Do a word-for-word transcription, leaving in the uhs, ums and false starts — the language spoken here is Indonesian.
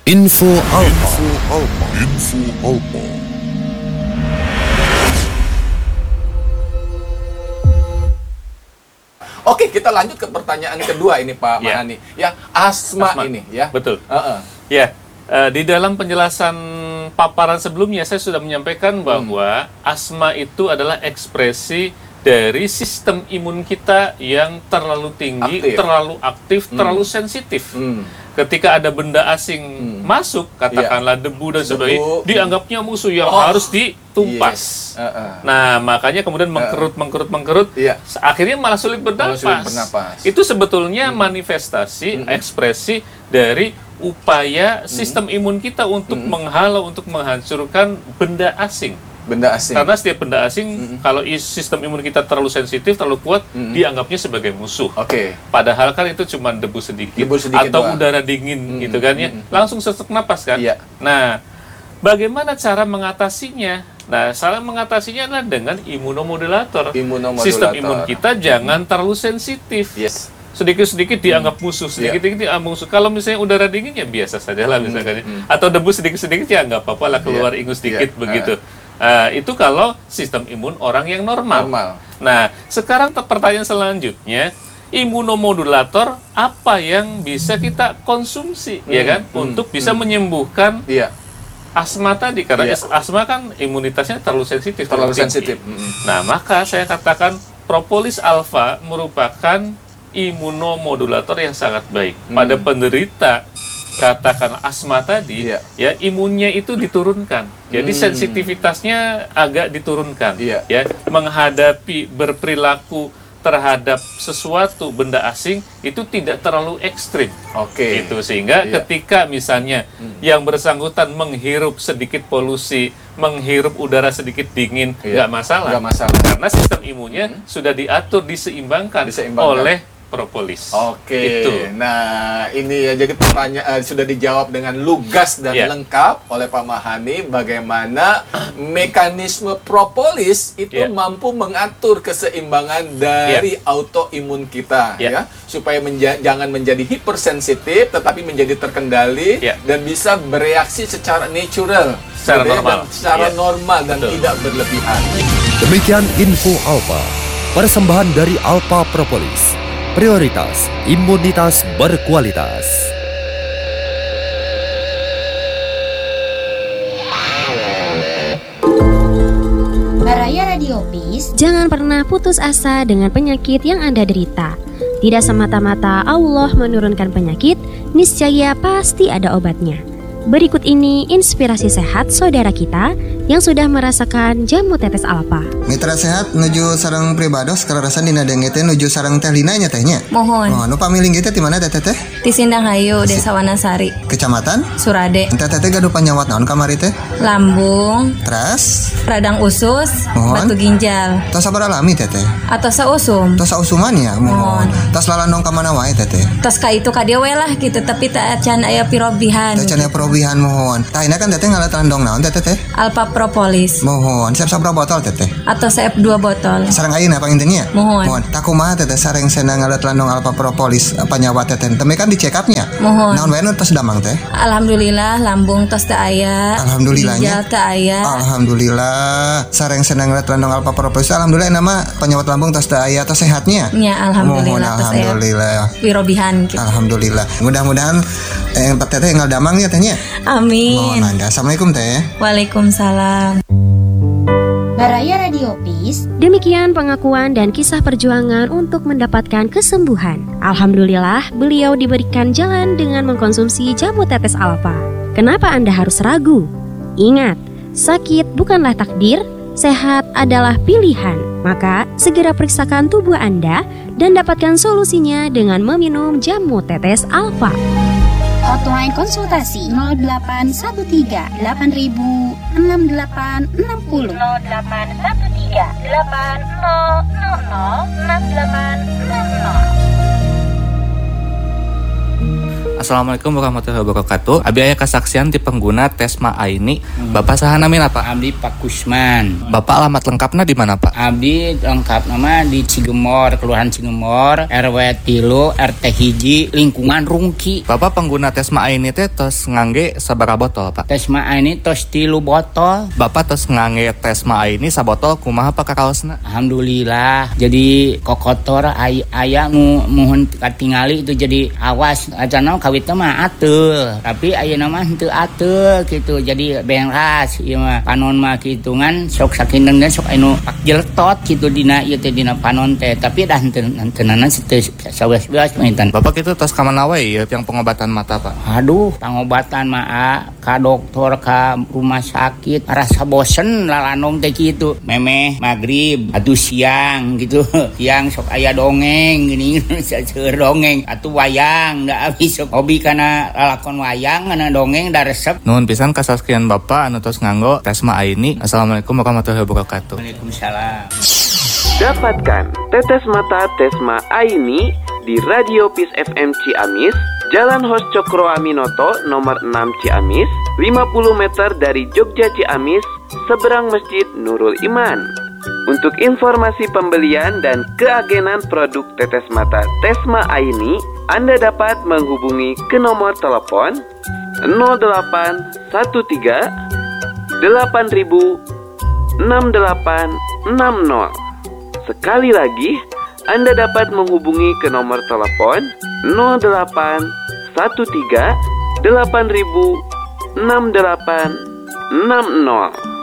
Info Alpa. Info Alpa. Info Alpa. Oke, kita lanjut ke pertanyaan kedua ini Pak Ya. Mahani. Ya, asma, Asma. ini ya. Betul. Uh-uh. Ya, eh, di dalam penjelasan paparan sebelumnya saya sudah menyampaikan bahwa asma itu adalah ekspresi dari sistem imun kita yang terlalu tinggi, Aktif. terlalu aktif, terlalu sensitif. Hmm. Ketika ada benda asing masuk, katakanlah debu dan sebagainya, Debu. dianggapnya musuh yang Oh. harus ditumpas. Yes. Uh-uh. Nah, makanya kemudian mengkerut, mengkerut, mengkerut, Iya. akhirnya malah sulit bernapas. Malah sulit bernapas. Itu sebetulnya manifestasi, ekspresi dari upaya sistem imun kita untuk menghalau, untuk menghancurkan benda asing. Benda asing. Karena setiap benda asing, kalau is- sistem imun kita terlalu sensitif, terlalu kuat, dianggapnya sebagai musuh. Oke. Padahal kan itu cuma debu sedikit, Debu sedikit atau doang. udara dingin gitu kan ya, langsung sesak napas kan. Iya. Nah, bagaimana cara mengatasinya? Nah, cara mengatasinya adalah dengan imunomodulator. Imunomodulator. Sistem imun kita jangan terlalu sensitif. Yes. Sedikit-sedikit dianggap musuh, sedikit-sedikit dianggap musuh. Kalau misalnya udara dingin ya biasa saja lah misalkan. Atau debu sedikit-sedikit ya nggak apa-apa lah, keluar Iya. ingus sedikit Iya. begitu. Ah, itu kalau sistem imun orang yang normal. Normal. Nah, sekarang te- pertanyaan selanjutnya, imunomodulator apa yang bisa kita konsumsi, ya kan, untuk bisa menyembuhkan Iya. asma tadi, karena Iya. is- asma kan imunitasnya terlalu sensitif. Terlalu tinggi. sensitif. Nah, maka saya katakan propolis alfa merupakan imunomodulator yang sangat baik pada penderita katakan asma tadi. Iya. Ya, imunnya itu diturunkan, jadi sensitivitasnya agak diturunkan. Iya. Ya, menghadapi berperilaku terhadap sesuatu benda asing itu tidak terlalu ekstrim. Oke. Gitu, sehingga Iya. ketika misalnya yang bersangkutan menghirup sedikit polusi, menghirup udara sedikit dingin, Iya. nggak masalah. Nggak masalah. Karena sistem imunnya sudah diatur, diseimbangkan, Diseimbangkan. oleh propolis. Oke, Itu. nah ini ya jadi pertanyaan eh, sudah dijawab dengan lugas dan Ya. lengkap oleh Pak Mahani bagaimana mekanisme propolis itu Ya. mampu mengatur keseimbangan dari autoimun kita Ya. ya supaya menja- jangan menjadi hipersensitif tetapi menjadi terkendali Ya. dan bisa bereaksi secara natural, Secara gitu ya, normal. dan secara Ya. normal dan Betul. tidak berlebihan. Demikian Info Alpa. Persembahan dari Alpa Propolis. Prioritas imunitas berkualitas. Baraya Radio Peace. Jangan pernah putus asa dengan penyakit yang Anda derita. Tidak semata-mata Allah menurunkan penyakit, niscaya pasti ada obatnya. Berikut ini inspirasi sehat saudara kita yang sudah merasakan jamu tetes Alpa. Mitra sehat nuju sareng pribados kararasan dina denge teh nuju sareng teh Lina nya tehnya. Mohon. Oh, nu pamiling kita di mana teh teh? Di Sindang Hayu, Desa Wanasari, Kecamatan? Surade. Teh teh gaduh panyawat naon kamari teh? Lambung, Teras? radang usus, Mohon. batu ginjal, Tos sabar alami teh teh. atau seusum. Tos sausuman ya, mohon. Tos lalandong ka mana wae teh teh. Tos ka itu ka dia we lah gitu, tapi tak can aya pirobihan. Teh cenah probihan mohon. Tah ini kan teh ngalat landong naon teh teh? Alpha Propolis Mohon. Siap sabra botol teh teh. atau C F dua botol. Sareng ayeuna pangintennya? Mohon. Mohon. Tak kumaha teh teh sareng senang ngalat landong Alpha Propolis panyawat teh teh. Teme kan di check up-nya. Mohon. Naon wae nu tos damang teh? Alhamdulillah lambung tos teu aya. Alhamdulillahnya. Ginjal teu aya. Alhamdulillah sareng senang ngeliat landong Alpha Propolis. Alhamdulillah nama penyawat lambung tos teu aya tos sehatnya. Nya alhamdulillah Mohon, tos aya alhamdulillah. pirobihan gitu. Alhamdulillah. Mudah-mudahan eh teteh ngal damang ya tehnya. Amin. Mohon anda. Assalamualaikum teh. Waalaikumsalam. Baraya Radio Peace. Demikian pengakuan dan kisah perjuangan untuk mendapatkan kesembuhan. Alhamdulillah, beliau diberikan jalan dengan mengkonsumsi jamu tetes Alpha. Kenapa Anda harus ragu? Ingat, sakit bukanlah takdir, sehat adalah pilihan. Maka, segera periksakan tubuh Anda dan dapatkan solusinya dengan meminum jamu tetes Alpha. Hotline konsultasi nol delapan satu tiga delapan ribu enam delapan enam nol nol delapan satu tiga delapan nol nol nol enam delapan enam nol. Assalamualaikum warahmatullahi wabarakatuh. Abi aya kesaksian ti pengguna Tesma Aini. Hmm. Bapak saha namina Pak? Abdi Pak Kusman. Bapak alamat lengkapna di mana Pak? Abdi lengkap nama di Cigemor, Kelurahan Cigemor, R W tilu, R T hiji, lingkungan Rungki. Bapak pengguna Tesma Aini teh tos ngangge sabaraha botol Pak? Tesma Aini tos tilu botol. Bapak tos ngangge Tesma Aini sabotol kumaha Pak kakaosna? Alhamdulillah. Jadi kokotor ay aya mu muhun katingali itu jadi awas acanna kawit mah ateul, tapi ayeuna mah henteu ateul gitu. Jadi beras ieu mah panon mah kitungan sok sakinten sok anu pak jeltot gitu dina ieu teh dina panon teh, tapi dah henteu henteunana teu saweas-weas maintan. Bapak kitu tos ka mana wae ieu yang pengobatan mata Pak? Aduh, pengobatan mah ka dokter ka rumah sakit rasa bosen lalanong teh kitu. Memeh magrib atuh siang gitu. Siang sok aya dongeng gini seueur dongeng atuh wayang da abis sok hobi kana lalakon wayang kana dongeng da resep. Nuhun pisan kasaskian Bapak anu tos nganggo Tesma Aini. Assalamualaikum warahmatullahi wabarakatuh. Waalaikumsalam. Dapatkan tetes mata Tesma Aini di Radio Peace F M Ciamis, Jalan Hos Cokro Aminoto nomor enam Ciamis, lima puluh meter dari Jogja Ciamis, seberang Masjid Nurul Iman. Untuk informasi pembelian dan keagenan produk tetes mata Tesma Aini, Anda dapat menghubungi ke nomor telepon nol delapan satu tiga delapan ribu enam delapan enam nol. Sekali lagi, Anda dapat menghubungi ke nomor telepon nol delapan satu tiga delapan ribu enam delapan enam nol.